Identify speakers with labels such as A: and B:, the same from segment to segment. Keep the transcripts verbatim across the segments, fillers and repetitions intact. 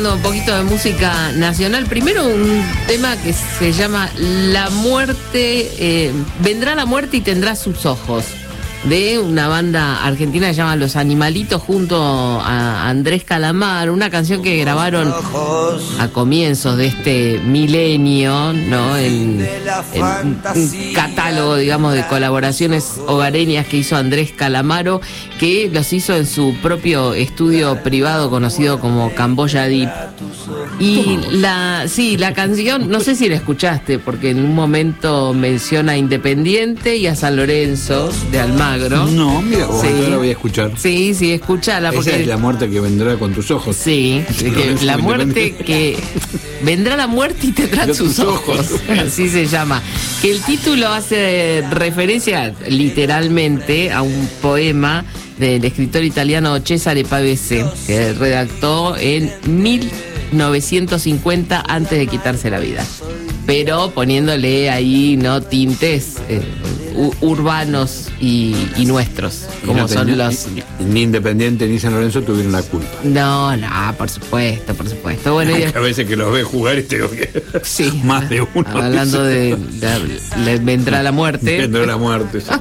A: Un poquito de música nacional. Primero un tema que se llama La muerte, eh, vendrá la muerte y tendrá sus ojos, de una banda argentina que se llama Los Animalitos junto a Andrés Calamaro, una canción que grabaron a comienzos de este milenio, ¿no? En, en un catálogo, digamos, de colaboraciones hogareñas que hizo Andrés Calamaro, que los hizo en su propio estudio privado conocido como Camboya Deep. Y la, sí, la canción, no sé si la escuchaste, porque en un momento menciona a Independiente y a San Lorenzo de Almagro.
B: No, mira, vos,
A: sí.
B: Yo la voy a escuchar.
A: Sí, sí, escúchala. Porque
B: esa es la muerte que vendrá con tus ojos.
A: Sí, que la muerte que vendrá la muerte y tendrá tus, tus ojos. ojos. Así se llama. Que el título hace referencia literalmente a un poema del escritor italiano Cesare Pavese, que redactó en mil novecientos cincuenta antes de quitarse la vida, pero poniéndole ahí no tintes eh, urbanos y, y nuestros, como no son los...
B: Ni, ni Independiente ni San Lorenzo tuvieron la culpa.
A: No, no, por supuesto, por supuesto. Bueno,
B: y... a veces que los ves jugar y te digo que
A: sí,
B: más de uno.
A: Hablando de, de, de vendrá la muerte.
B: Vendrá la muerte, sí.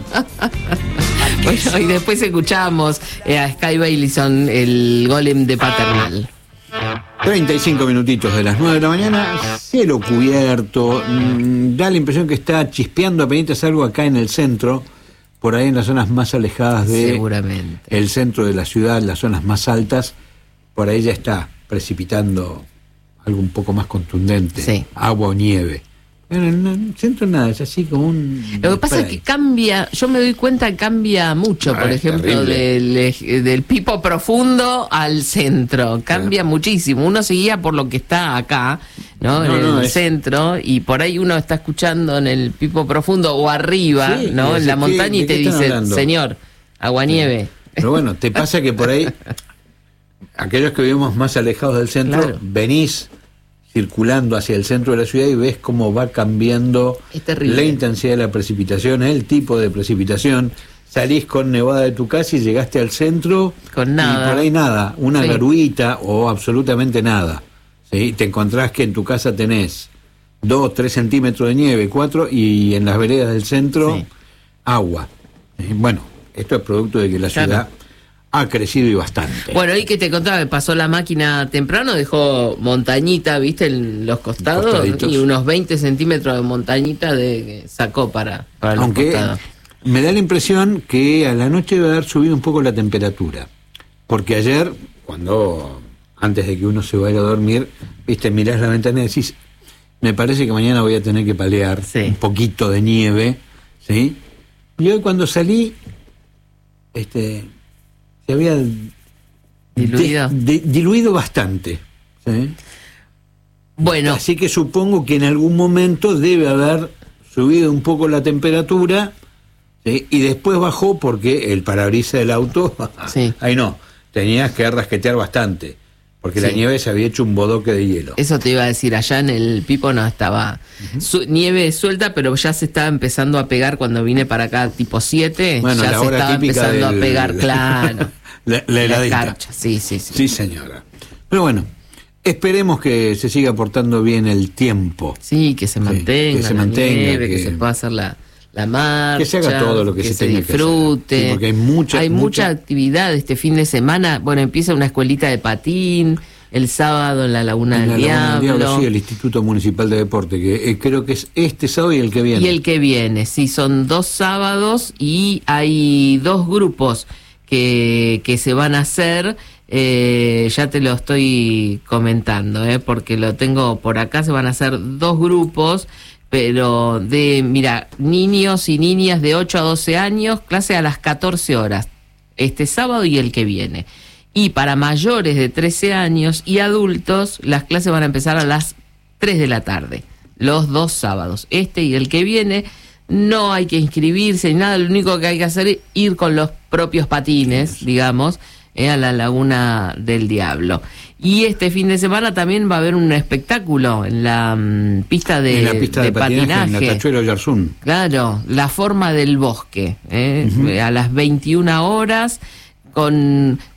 A: Bueno, y después escuchamos eh, a Sky Bailison, el golem de Paternal.
B: treinta y cinco minutitos de las nueve de la mañana, cielo cubierto, mmm, da la impresión que está chispeando apenas algo acá en el centro, por ahí en las zonas más alejadas de
A: seguramente
B: el centro de la ciudad, las zonas más altas, por ahí ya está precipitando algo un poco más contundente,
A: sí.
B: Agua o nieve. En el centro nada, es así como un...
A: Lo que pasa es que cambia, yo me doy cuenta que cambia mucho,
B: ah,
A: por ejemplo, del, del Pipo Profundo al centro, cambia claro. muchísimo. Uno se guía por lo que está acá, ¿no? no en no, el es... centro, y por ahí uno está escuchando en el Pipo Profundo o arriba, sí, ¿no? En la montaña y te dice, hablando? Señor, aguanieve. Sí.
B: Pero bueno, te pasa que por ahí, aquellos que vivimos más alejados del centro, claro. venís circulando hacia el centro de la ciudad y ves cómo va cambiando la intensidad de la precipitación, el tipo de precipitación. Salís con nevada de tu casa y llegaste al centro
A: con nada.
B: Y por ahí nada, una sí. garuita o absolutamente nada. ¿Sí? Te encontrás que en tu casa tenés dos, tres centímetros de nieve, cuatro, y en las veredas del centro sí. agua. Bueno, esto es producto de que la claro. ciudad ha crecido y bastante.
A: Bueno, y que te contaba que pasó la máquina temprano, dejó montañita, viste, en los costados, y unos veinte centímetros de montañita de sacó para, para los
B: Aunque
A: costados.
B: Me da la impresión que a la noche debe haber subido un poco la temperatura, porque ayer, cuando antes de que uno se vaya a dormir, viste, mirás la ventana y decís, me parece que mañana voy a tener que palear sí. un poquito de nieve, ¿sí? Y hoy cuando salí, este... se había
A: diluido,
B: de, de, diluido bastante, ¿sí? Bueno, así que supongo que en algún momento debe haber subido un poco la temperatura, ¿sí? Y después bajó porque el parabrisas del auto, sí. ahí no, tenías que rasquetear bastante, porque sí. la nieve se había hecho un bodoque de hielo.
A: Eso te iba a decir, allá en el Pipo no estaba uh-huh. su, nieve suelta, pero ya se estaba empezando a pegar cuando vine para acá tipo siete,
B: bueno,
A: ya
B: la
A: se
B: hora
A: estaba
B: típica
A: empezando
B: del,
A: a pegar, claro.
B: La, la heladita.
A: La sí, sí, sí.
B: Sí, señora. Pero bueno, esperemos que se siga portando bien el tiempo.
A: Sí, que se mantenga, sí, que se mantenga, nieve, que... que se pueda hacer la, la marcha,
B: que se haga todo lo que,
A: que
B: se, se
A: disfrute.
B: Que hacer. Sí, porque hay mucha,
A: hay mucha,
B: mucha
A: actividad este fin de semana. Bueno, empieza una escuelita de patín el sábado en la Laguna
B: en
A: del
B: la
A: Diablo.
B: Laguna del Diablo, sí, el Instituto Municipal de Deporte, que eh, creo que es este sábado y el que viene.
A: Y el que viene, sí, son dos sábados y hay dos grupos que, que se van a hacer, eh, ya te lo estoy comentando, eh, porque lo tengo por acá, se van a hacer dos grupos, pero de, mira, niños y niñas de ocho a doce años, clase a las catorce horas, este sábado y el que viene. Y para mayores de trece años y adultos, las clases van a empezar a las tres de la tarde, los dos sábados, este y el que viene. No hay que inscribirse ni nada, lo único que hay que hacer es ir con los propios patines, digamos, eh, a la Laguna del Diablo. Y este fin de semana también va a haber un espectáculo en la um, pista de,
B: en la pista de, de patinaje, patinaje. En la Tachuelo Yarzún.
A: Claro, La Forma del Bosque, eh,
B: uh-huh.
A: a las veintiuna horas, con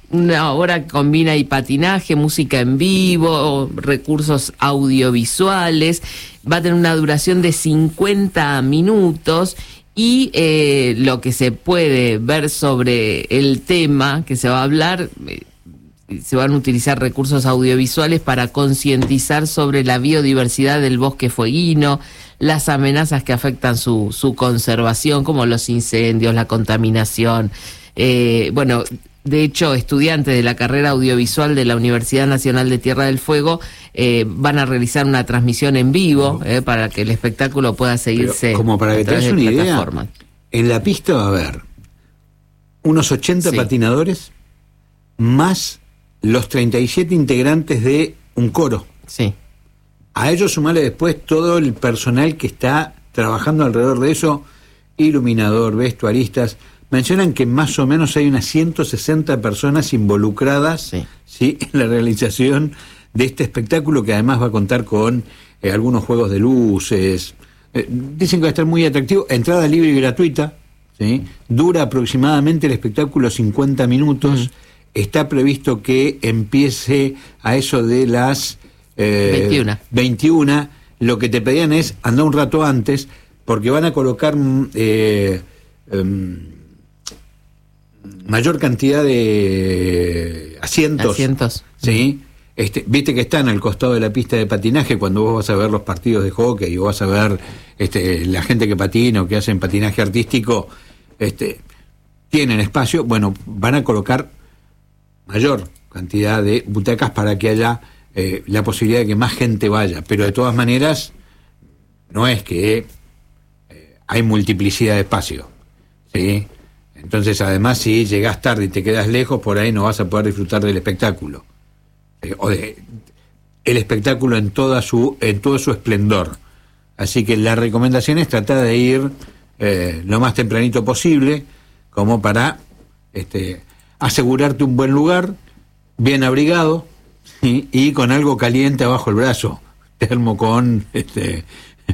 A: una obra que combina y patinaje, música en vivo, recursos audiovisuales. Va a tener una duración de cincuenta minutos y eh, lo que se puede ver sobre el tema que se va a hablar, eh, se van a utilizar recursos audiovisuales para concientizar sobre la biodiversidad del bosque fueguino, las amenazas que afectan su, su conservación, como los incendios, la contaminación. Eh, bueno, de hecho, estudiantes de la carrera audiovisual de la Universidad Nacional de Tierra del Fuego eh, van a realizar una transmisión en vivo eh, para que el espectáculo pueda seguirse.
B: Pero, como para que te des una idea, en la pista va a haber unos ochenta sí. patinadores más los treinta y siete integrantes de un coro.
A: Sí.
B: A ellos sumarle después todo el personal que está trabajando alrededor de eso, iluminador, vestuaristas. Mencionan que más o menos hay unas ciento sesenta personas involucradas sí. ¿sí? en la realización de este espectáculo, que además va a contar con eh, algunos juegos de luces. Eh, dicen que va a estar muy atractivo. Entrada libre y gratuita. ¿sí? Dura aproximadamente el espectáculo cincuenta minutos. Mm. Está previsto que empiece a eso de las eh,
A: veintiuna.
B: veintiuna. Lo que te pedían es andar un rato antes, porque van a colocar eh, eh, mayor cantidad de asientos.
A: Asientos.
B: Sí. Este, viste que están al costado de la pista de patinaje cuando vos vas a ver los partidos de hockey o vas a ver este, la gente que patina o que hacen patinaje artístico, este, tienen espacio. Bueno, van a colocar mayor cantidad de butacas para que haya eh, la posibilidad de que más gente vaya, pero de todas maneras no es que eh, hay multiplicidad de espacio, ¿sí? Entonces, además, si llegás tarde y te quedas lejos, por ahí no vas a poder disfrutar del espectáculo, eh, o de el espectáculo en toda su en todo su esplendor. Así que la recomendación es tratar de ir eh, lo más tempranito posible, como para este asegurarte un buen lugar, bien abrigado, ¿sí? y con algo caliente abajo el brazo, termo con este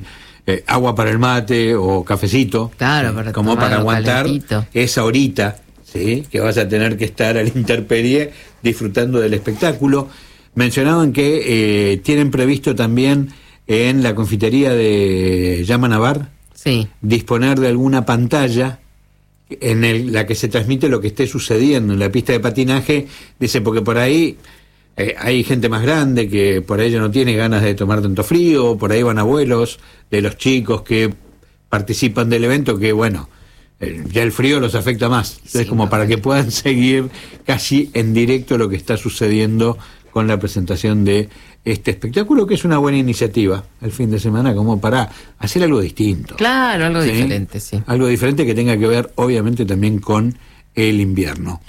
B: eh, agua para el mate o cafecito,
A: claro, para
B: como para aguantar
A: calentito.
B: Esa horita, ¿sí? que vas a tener que estar a la intemperie disfrutando del espectáculo. Mencionaban que eh, tienen previsto también en la confitería de Yamanabar
A: sí.
B: disponer de alguna pantalla en el, la que se transmite lo que esté sucediendo en la pista de patinaje. Dice, porque por ahí eh, hay gente más grande que por ahí no tiene ganas de tomar tanto frío, por ahí van abuelos de los chicos que participan del evento, que bueno, eh, ya el frío los afecta más. Entonces, sí, como no, para que puedan seguir casi en directo lo que está sucediendo con la presentación de este espectáculo, que es una buena iniciativa el fin de semana, como para hacer algo distinto.
A: Claro, algo
B: ¿sí?
A: diferente, sí.
B: Algo diferente que tenga que ver, obviamente, también con el invierno.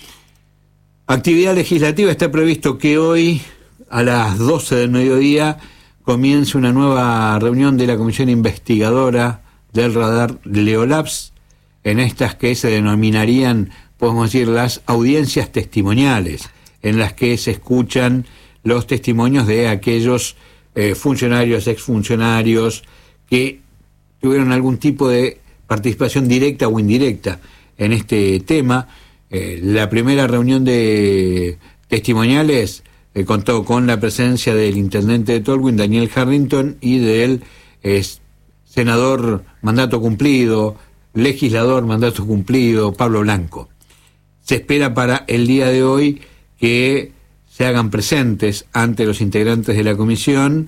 B: Actividad legislativa. Está previsto que hoy, a las doce del mediodía, comience una nueva reunión de la Comisión Investigadora del Radar Leolabs, en estas que se denominarían, podemos decir, las audiencias testimoniales, en las que se escuchan los testimonios de aquellos eh, funcionarios, exfuncionarios, que tuvieron algún tipo de participación directa o indirecta en este tema. Eh, la primera reunión de testimoniales eh, contó con la presencia del intendente de Tolwyn, Daniel Harrington, y del eh, senador mandato cumplido, legislador mandato cumplido, Pablo Blanco. Se espera para el día de hoy que se hagan presentes ante los integrantes de la comisión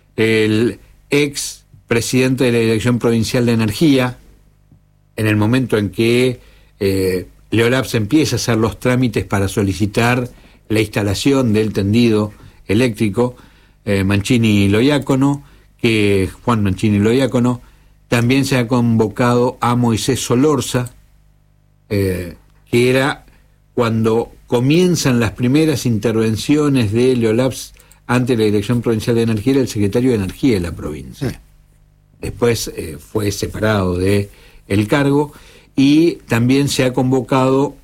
B: el ex presidente de la Dirección Provincial de Energía, en el momento en que eh, Leolabs empieza a hacer los trámites para solicitar la instalación del tendido eléctrico, eh, Mancini Loiácono, que Juan Mancini Loiácono. También se ha convocado a Moisés Solorza, eh, que era cuando comienzan las primeras intervenciones de Leolabs ante la Dirección Provincial de Energía, era el secretario de Energía de la provincia. Sí. Después eh, fue separado de el cargo, y también se ha convocado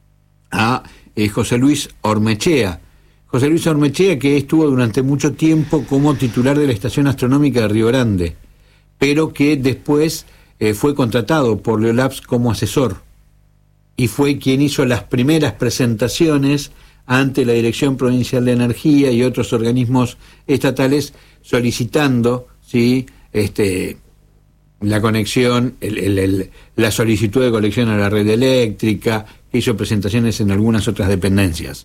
B: a eh, José Luis Ormechea. José Luis Ormechea, que estuvo durante mucho tiempo como titular de la Estación Astronómica de Río Grande, pero que después eh, fue contratado por Leolabs como asesor, y fue quien hizo las primeras presentaciones ante la Dirección Provincial de Energía y otros organismos estatales solicitando, ¿sí?, este, la conexión, el, el, el, la solicitud de conexión a la red eléctrica, que hizo presentaciones en algunas otras dependencias.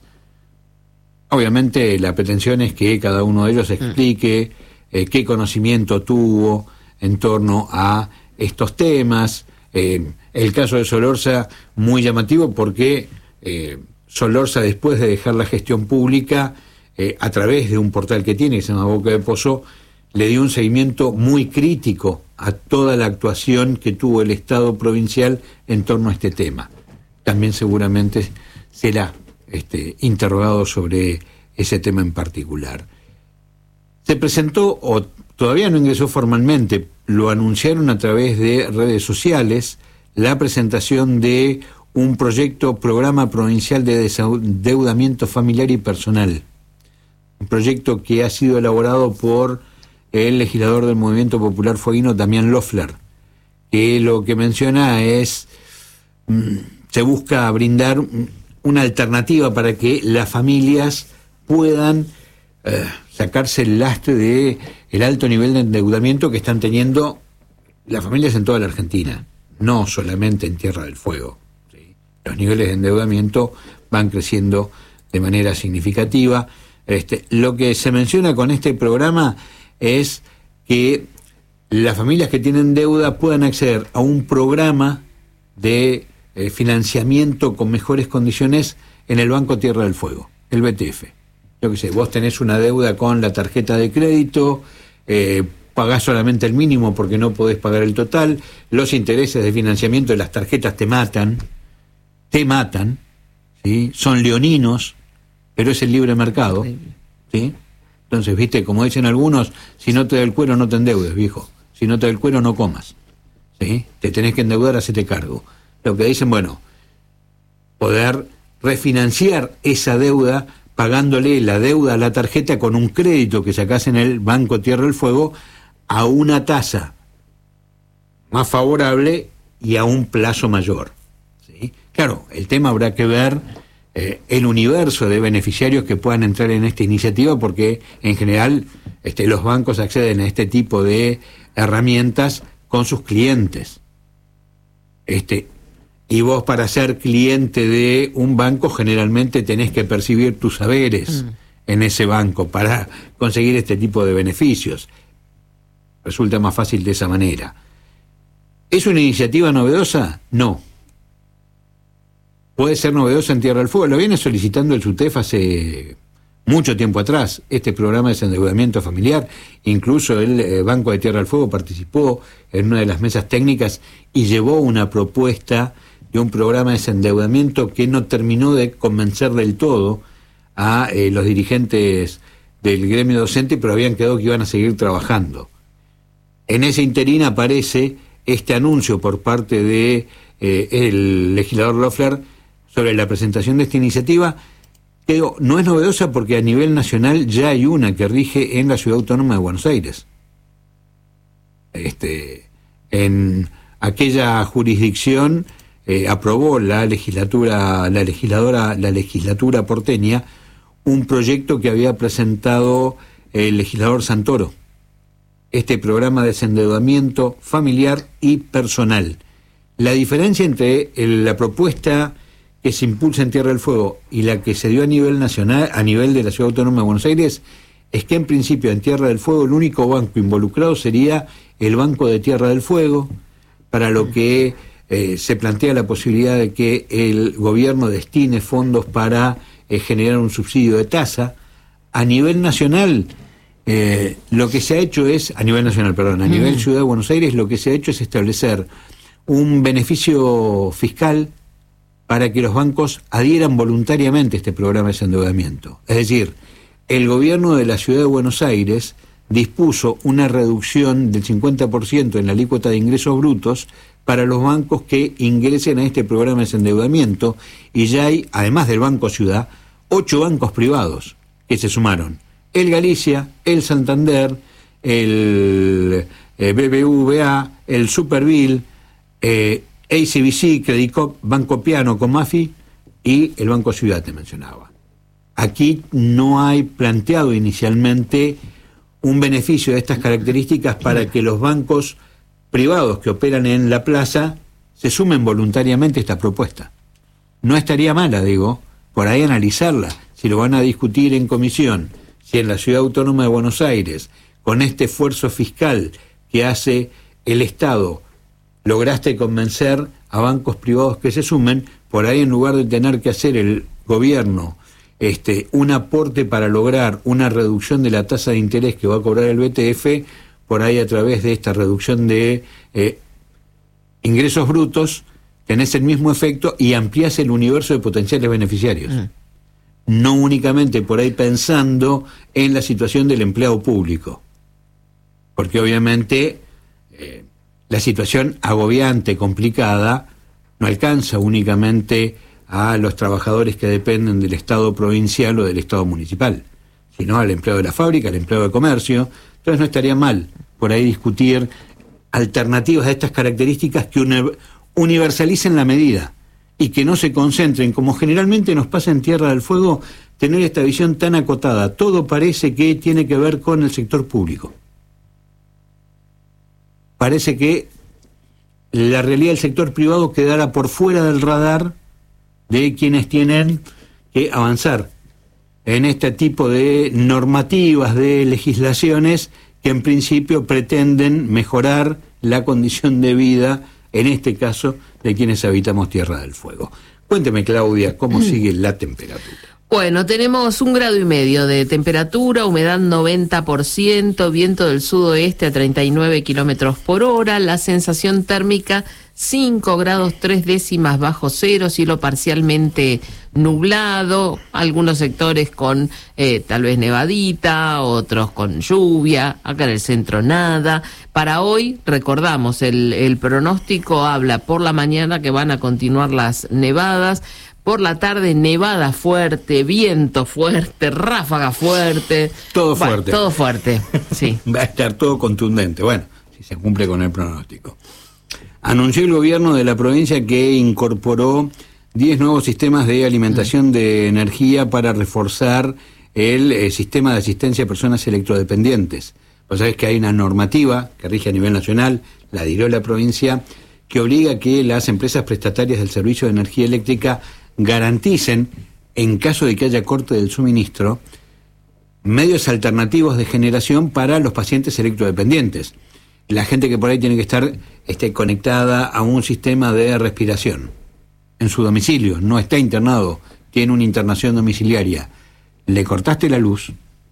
B: Obviamente la pretensión es que cada uno de ellos explique eh, qué conocimiento tuvo en torno a estos temas. Eh, el caso de Solorza, muy llamativo porque eh, Solorza, después de dejar la gestión pública, eh, a través de un portal que tiene, que se llama Boca de Pozo, le dio un seguimiento muy crítico a toda la actuación que tuvo el Estado provincial en torno a este tema. También seguramente será este, interrogado sobre ese tema en particular. Se presentó, o todavía no ingresó formalmente, lo anunciaron a través de redes sociales, la presentación de un proyecto, programa provincial de endeudamiento familiar y personal. Un proyecto que ha sido elaborado por el legislador del Movimiento Popular Fueguino, Damián Loeffler, que lo que menciona es, mmm, se busca brindar una alternativa para que las familias puedan eh, sacarse el lastre de el alto nivel de endeudamiento que están teniendo las familias en toda la Argentina, no solamente en Tierra del Fuego, ¿sí? Los niveles de endeudamiento van creciendo de manera significativa. Este, lo que se menciona con este programa es que las familias que tienen deuda puedan acceder a un programa de eh, financiamiento con mejores condiciones en el Banco Tierra del Fuego, el B T F. Yo qué sé, vos tenés una deuda con la tarjeta de crédito, eh, pagás solamente el mínimo porque no podés pagar el total, los intereses de financiamiento de las tarjetas te matan, te matan, ¿sí? Son leoninos, pero es el libre mercado, ¿sí? Entonces, viste, como dicen algunos, si no te da el cuero no te endeudes, viejo. Si no te da el cuero no comas, ¿sí? Te tenés que endeudar, hacete cargo. Lo que dicen, bueno, poder refinanciar esa deuda pagándole la deuda a la tarjeta con un crédito que sacás en el Banco Tierra del Fuego a una tasa más favorable y a un plazo mayor, ¿sí? Claro, el tema habrá que ver eh, el universo de beneficiarios que puedan entrar en esta iniciativa, porque en general este, los bancos acceden a este tipo de herramientas con sus clientes. Este, y vos, para ser cliente de un banco, generalmente tenés que percibir tus saberes mm. en ese banco para conseguir este tipo de beneficios. Resulta más fácil de esa manera. ¿Es una iniciativa novedosa? No. Puede ser novedosa en Tierra del Fuego. Lo viene solicitando el SUTEF hace mucho tiempo atrás, este programa de desendeudamiento familiar. Incluso el eh, Banco de Tierra del Fuego participó en una de las mesas técnicas y llevó una propuesta de un programa de desendeudamiento que no terminó de convencer del todo a eh, los dirigentes del gremio docente, pero habían quedado que iban a seguir trabajando. En ese interín aparece este anuncio por parte de eh, el legislador Loeffler sobre la presentación de esta iniciativa, que no es novedosa porque a nivel nacional ya hay una que rige en la Ciudad Autónoma de Buenos Aires. Este, en aquella jurisdicción eh, aprobó la legislatura, la legisladora, la legislatura porteña un proyecto que había presentado el legislador Santoro. Este programa de desendeudamiento familiar y personal. La diferencia entre el, la propuesta que se impulsa en Tierra del Fuego y la que se dio a nivel nacional, a nivel de la Ciudad Autónoma de Buenos Aires, es que en principio en Tierra del Fuego el único banco involucrado sería el Banco de Tierra del Fuego, para lo que eh, se plantea la posibilidad de que el gobierno destine fondos para eh, generar un subsidio de tasa. A nivel nacional, Eh, lo que se ha hecho es, a nivel nacional, perdón, a mm. nivel Ciudad de Buenos Aires, lo que se ha hecho es establecer un beneficio fiscal para que los bancos adhieran voluntariamente a este programa de desendeudamiento. Es decir, el gobierno de la Ciudad de Buenos Aires dispuso una reducción del cincuenta por ciento en la alícuota de ingresos brutos para los bancos que ingresen a este programa de desendeudamiento, y ya hay, además del Banco Ciudad, ocho bancos privados que se sumaron. El Galicia, el Santander, el eh, B B V A, el Superville, eh, A C B C, Credicop, Banco Piano, Comafi y el Banco Ciudad, te mencionaba. aquí no hay planteado inicialmente un beneficio de estas características para que los bancos privados que operan en la plaza se sumen voluntariamente a esta propuesta. No estaría mala, digo, por ahí analizarla, si lo van a discutir en comisión, si en la Ciudad Autónoma de Buenos Aires, con este esfuerzo fiscal que hace el Estado, lograste convencer a bancos privados que se sumen, por ahí en lugar de tener que hacer el gobierno este, un aporte para lograr una reducción de la tasa de interés que va a cobrar el B T F, por ahí a través de esta reducción de eh, ingresos brutos, tenés el mismo efecto y ampliás el universo de potenciales beneficiarios. Mm. No únicamente por ahí pensando en la situación del empleado público, porque obviamente eh, la situación agobiante, complicada, no alcanza únicamente a los trabajadores que dependen del Estado provincial o del Estado municipal, sino al empleado de la fábrica, al empleado de comercio. Entonces no estaría mal por ahí discutir alternativas a estas características que uni- universalicen la medida y que no se concentren, como generalmente nos pasa en Tierra del Fuego, tener esta visión tan acotada. Todo parece que tiene que ver con el sector público. Parece que la realidad del sector privado quedará por fuera del radar de quienes tienen que avanzar en este tipo de normativas, de legislaciones que en principio pretenden mejorar la condición de vida, en este caso, de quienes habitamos Tierra del Fuego. Cuénteme, Claudia, ¿cómo sigue la temperatura?
A: Bueno, tenemos un grado y medio de temperatura, humedad noventa por ciento, viento del sudoeste a treinta y nueve kilómetros por hora, la sensación térmica cinco grados tres décimas bajo cero, cielo parcialmente nublado, algunos sectores con eh, tal vez nevadita, otros con lluvia, acá en el centro nada. Para hoy, recordamos, el, el pronóstico habla por la mañana que van a continuar las nevadas. Por la tarde, nevada fuerte, viento fuerte, ráfaga fuerte.
B: Todo fuerte.
A: Bueno, todo fuerte, sí.
B: Va a estar todo contundente. Bueno, si se cumple con el pronóstico. Anunció el gobierno de la provincia que incorporó diez nuevos sistemas de alimentación de energía para reforzar el eh, sistema de asistencia a personas electrodependientes. Vos sabés que hay una normativa que rige a nivel nacional, la dio la provincia, que obliga a que las empresas prestatarias del servicio de energía eléctrica garanticen, en caso de que haya corte del suministro, medios alternativos de generación para los pacientes electrodependientes. La gente que por ahí tiene que estar este, conectada a un sistema de respiración en su domicilio, no está internado, tiene una internación domiciliaria, le cortaste la luz,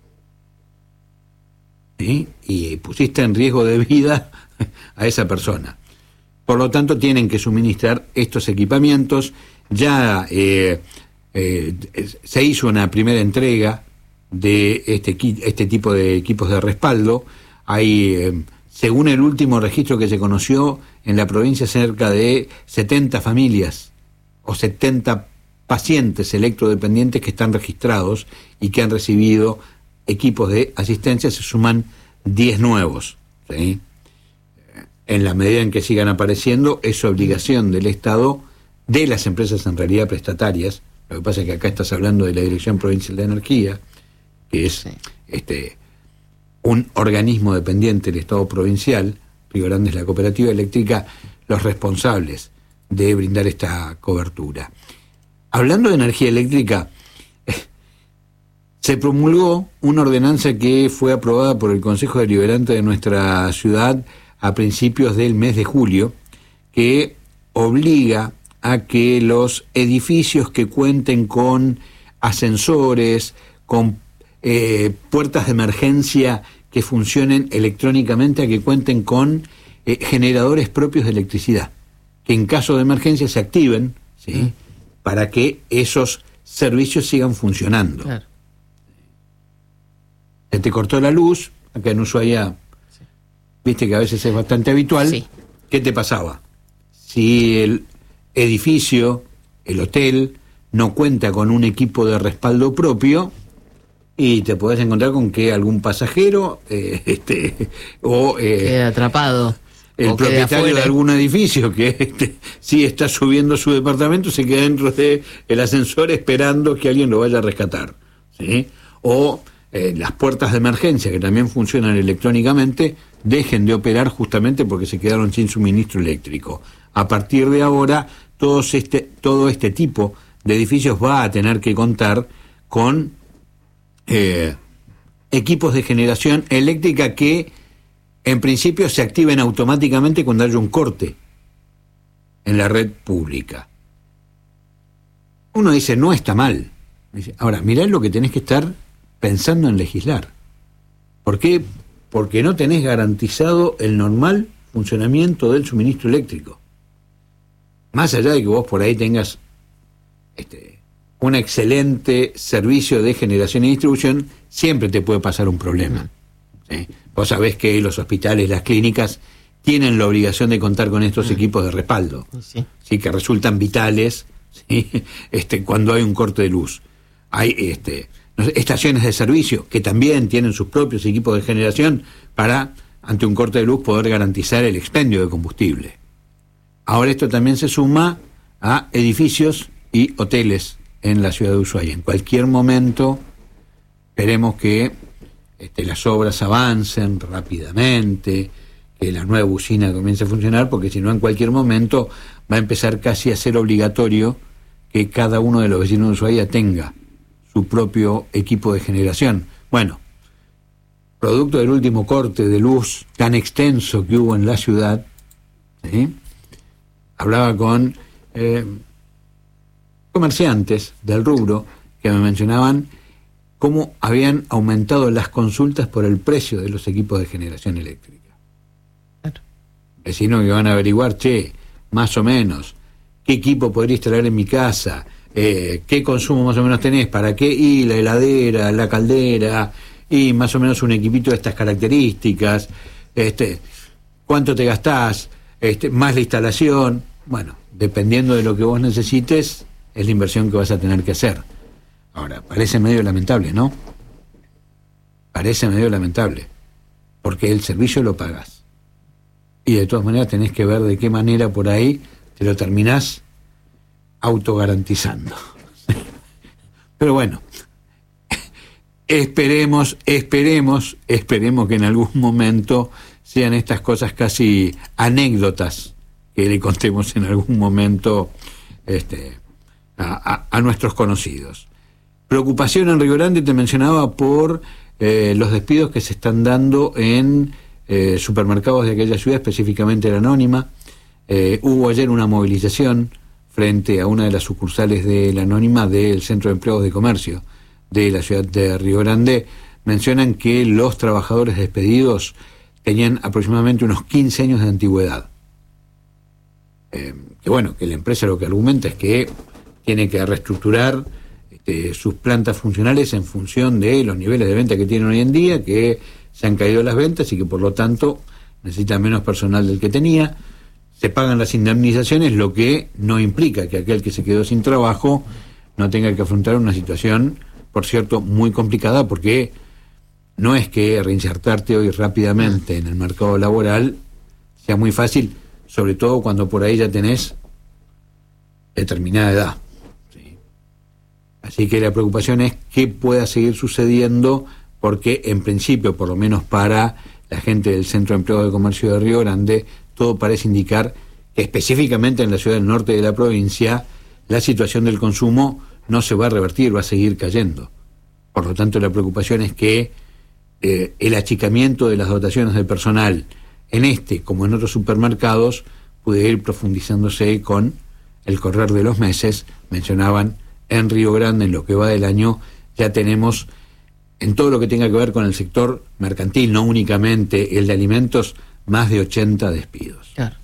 B: ¿sí? Y pusiste en riesgo de vida a esa persona. Por lo tanto, tienen que suministrar estos equipamientos. Ya eh, eh, se hizo una primera entrega de este, este tipo de equipos de respaldo. Hay, eh, según el último registro que se conoció, en la provincia cerca de setenta familias o setenta pacientes electrodependientes que están registrados y que han recibido equipos de asistencia. Se suman diez nuevos, ¿sí? En la medida en que sigan apareciendo, es obligación del Estado, de las empresas en realidad prestatarias. Lo que pasa es que acá estás hablando de la Dirección Provincial de Energía, que es sí. este un organismo dependiente del Estado provincial. Río Grande es la cooperativa eléctrica, los responsables de brindar esta cobertura. Hablando de energía eléctrica, se promulgó una ordenanza que fue aprobada por el Consejo Deliberante de nuestra ciudad a principios del mes de julio, que obliga a que los edificios que cuenten con ascensores, con eh, puertas de emergencia que funcionen electrónicamente, a que cuenten con eh, generadores propios de electricidad, que en caso de emergencia se activen, ¿sí? Mm. Para que esos servicios sigan funcionando. Claro. Se te cortó la luz, acá en Ushuaia, sí. Viste que a veces es bastante habitual. Sí. ¿Qué te pasaba? Si el edificio, el hotel, no cuenta con un equipo de respaldo propio, y te podés encontrar con que algún pasajero eh, este o eh,
A: queda atrapado,
B: el o propietario de algún edificio que este, sí está subiendo su departamento, se queda dentro de el ascensor esperando que alguien lo vaya a rescatar. ¿sí? O eh, las puertas de emergencia, que también funcionan electrónicamente, dejen de operar justamente porque se quedaron sin suministro eléctrico. A partir de ahora, todos este, todo este tipo de edificios va a tener que contar con eh, equipos de generación eléctrica que en principio se activen automáticamente cuando haya un corte en la red pública. Uno dice, no está mal. Dice, ahora, mirá lo que tenés que estar pensando en legislar. ¿Por qué? Porque no tenés garantizado el normal funcionamiento del suministro eléctrico. Más allá de que vos por ahí tengas este, un excelente servicio de generación y distribución, siempre te puede pasar un problema. ¿Sí? Vos sabés que los hospitales, las clínicas, tienen la obligación de contar con estos equipos de respaldo, sí. ¿Sí? Que resultan vitales, ¿sí? este, cuando hay un corte de luz. Hay este, estaciones de servicio que también tienen sus propios equipos de generación para, ante un corte de luz, poder garantizar el expendio de combustible. Ahora esto también se suma a edificios y hoteles en la ciudad de Ushuaia. En cualquier momento esperemos que este, las obras avancen rápidamente, que la nueva usina comience a funcionar, porque si no en cualquier momento va a empezar casi a ser obligatorio que cada uno de los vecinos de Ushuaia tenga su propio equipo de generación. Bueno, producto del último corte de luz tan extenso que hubo en la ciudad, ¿sí? Hablaba con eh, comerciantes del rubro que me mencionaban cómo habían aumentado las consultas por el precio de los equipos de generación eléctrica. Claro. Vecinos que van a averiguar, che, más o menos, qué equipo podría instalar en mi casa, eh, qué consumo más o menos tenés, para qué, y la heladera, la caldera, y más o menos un equipito de estas características, este, cuánto te gastás, este, más la instalación. Bueno, dependiendo de lo que vos necesites, es la inversión que vas a tener que hacer. Ahora, parece medio lamentable, ¿no? Parece medio lamentable, porque el servicio lo pagás. Y de todas maneras tenés que ver de qué manera por ahí te lo terminás autogarantizando. Pero bueno, esperemos, esperemos, esperemos que en algún momento sean estas cosas casi anécdotas que le contemos en algún momento este, a, a, a nuestros conocidos. Preocupación en Río Grande, te mencionaba, por eh, los despidos que se están dando en eh, supermercados de aquella ciudad, específicamente la Anónima. Eh, hubo ayer una movilización frente a una de las sucursales de la Anónima del Centro de Empleados de Comercio de la ciudad de Río Grande. Mencionan que los trabajadores despedidos tenían aproximadamente unos quince años de antigüedad. Eh, que bueno, que la empresa lo que argumenta es que tiene que reestructurar este, sus plantas funcionales en función de los niveles de venta que tienen hoy en día, que se han caído las ventas y que por lo tanto necesita menos personal del que tenía. Se pagan las indemnizaciones, lo que no implica que aquel que se quedó sin trabajo no tenga que afrontar una situación, por cierto, muy complicada, porque no es que reinsertarte hoy rápidamente en el mercado laboral sea muy fácil, sobre todo cuando por ahí ya tenés determinada edad. ¿Sí? Así que la preocupación es qué pueda seguir sucediendo, porque en principio, por lo menos para la gente del Centro de Empleados de Comercio de Río Grande, todo parece indicar que específicamente en la ciudad del norte de la provincia la situación del consumo no se va a revertir, va a seguir cayendo. Por lo tanto, la preocupación es que eh, el achicamiento de las dotaciones de personal en este, como en otros supermercados, puede ir profundizándose con el correr de los meses. Mencionaban en Río Grande, en lo que va del año, ya tenemos, en todo lo que tenga que ver con el sector mercantil, no únicamente el de alimentos, más de ochenta despidos.
A: Claro.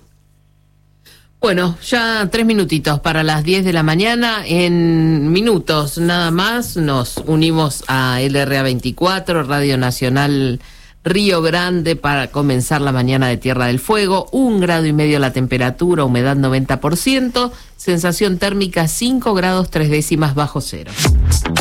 A: Bueno, ya tres minutitos para las diez de la mañana. En minutos nada más nos unimos a L R A veinticuatro, Radio Nacional Río Grande, para comenzar la mañana de Tierra del Fuego. Un grado y medio la temperatura, humedad noventa por ciento, sensación térmica cinco grados tres décimas bajo cero.